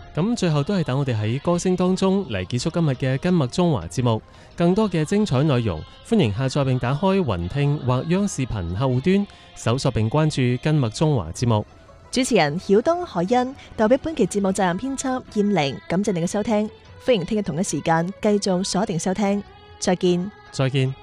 咁最後都係等我哋喺歌聲當中嚟結束今日嘅今麥中華節目。更多嘅精彩內容，歡迎下載並打開雲聽或央視頻客戶端，搜索並關注今麥中華節目。 主持人曉東、海欣，代表本期節目責任編輯燕玲，感謝你嘅收聽，歡迎聽日同一時間繼續鎖定收聽，再見。 再見。